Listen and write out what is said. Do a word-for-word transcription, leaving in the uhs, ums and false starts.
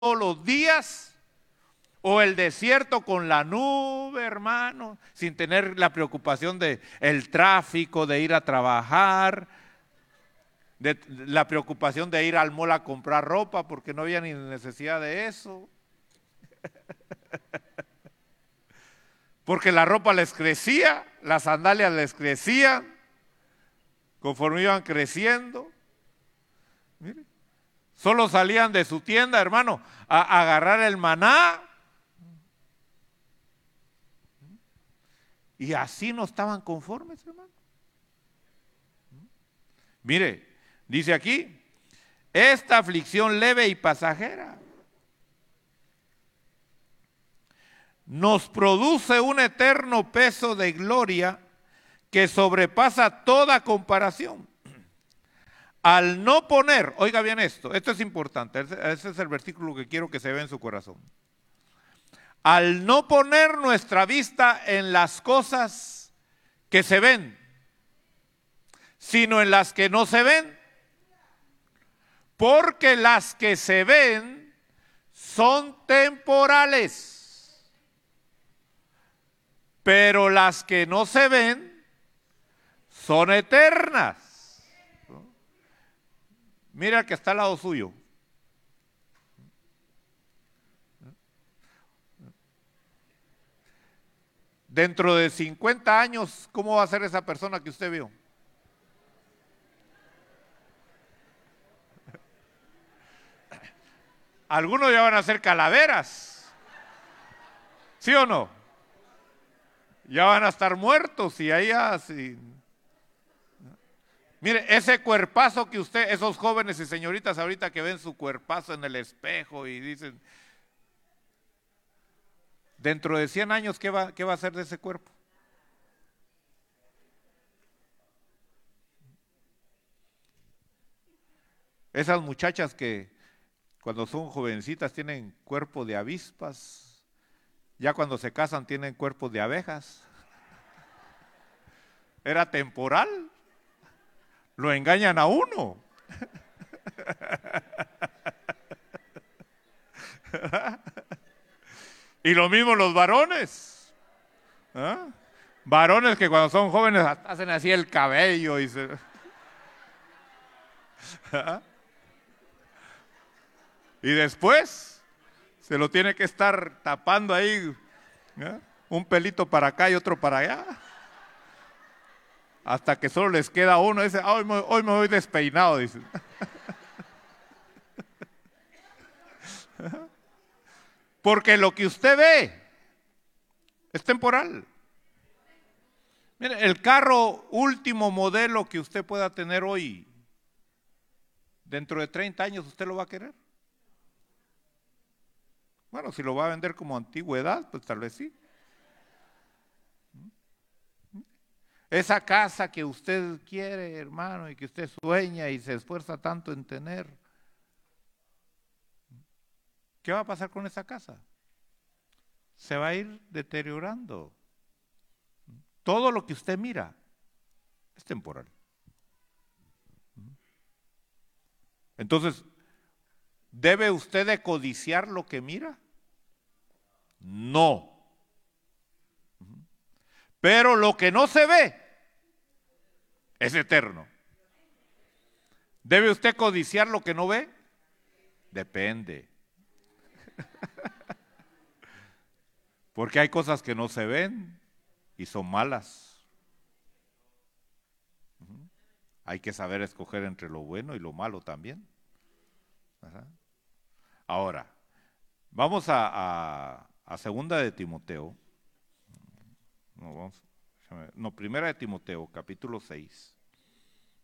todos los días, o el desierto con la nube, hermano, sin tener la preocupación de el tráfico, de ir a trabajar, de la preocupación de ir al mall a comprar ropa porque no había ni necesidad de eso. Porque la ropa les crecía, las sandalias les crecían conforme iban creciendo. Mire, solo salían de su tienda, hermano, a, a agarrar el maná. Y así no estaban conformes, hermano. Mire, dice aquí, esta aflicción leve y pasajera nos produce un eterno peso de gloria que sobrepasa toda comparación. Al no poner, oiga bien esto, esto es importante, ese es el versículo que quiero que se vea en su corazón. Al no poner nuestra vista en las cosas que se ven, sino en las que no se ven, porque las que se ven son temporales, pero las que no se ven son eternas. Mira el que está al lado suyo. Dentro de cincuenta años, ¿cómo va a ser esa persona que usted vio? Algunos ya van a ser calaveras, ¿sí o no? Ya van a estar muertos y ahí así. Mire, ese cuerpazo que usted, esos jóvenes y señoritas ahorita que ven su cuerpazo en el espejo y dicen, dentro de cien años, ¿qué va, qué va a hacer de ese cuerpo? Esas muchachas que cuando son jovencitas tienen cuerpo de avispas, ya cuando se casan tienen cuerpo de abejas. Era temporal, lo engañan a uno. Y lo mismo los varones. ¿Ah? Varones que cuando son jóvenes hacen así el cabello y se... ¿Ah? Y después se lo tiene que estar tapando ahí, ¿eh? Un pelito para acá y otro para allá, hasta que solo les queda uno. Dice, hoy me, hoy me voy despeinado, dice. Porque lo que usted ve es temporal. Mire, el carro último modelo que usted pueda tener hoy, dentro de treinta años, ¿usted lo va a querer? Bueno, si lo va a vender como antigüedad, pues tal vez sí. Esa casa que usted quiere, hermano, y que usted sueña y se esfuerza tanto en tener, ¿qué va a pasar con esa casa? Se va a ir deteriorando. Todo lo que usted mira es temporal. Entonces, ¿debe usted de codiciar lo que mira? No. Pero lo que no se ve es eterno. ¿Debe usted codiciar lo que no ve? Depende. Porque hay cosas que no se ven y son malas. Hay que saber escoger entre lo bueno y lo malo también. Ajá. Ahora, vamos a, a, a segunda de Timoteo. No, vamos, no, primera de Timoteo, capítulo seis.